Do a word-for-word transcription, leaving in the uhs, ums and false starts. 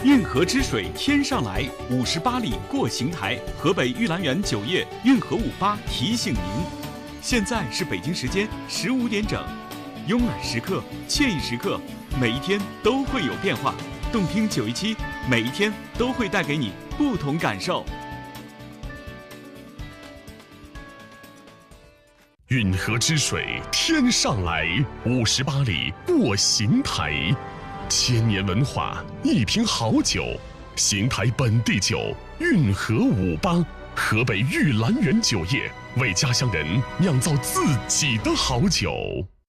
运河之水天上来，五十八里过邢台。河北玉兰园酒业运河五八提醒您，现在是北京时间十五点整，慵懒时刻，惬意时刻，每一天都会有变化。动听九一七，每一天都会带给你不同感受。 运河之水天上来，五十八里过邢台。千年文化，一瓶好酒，邢台本地酒，运河五八，河北玉兰园酒业为家乡人酿造自己的好酒。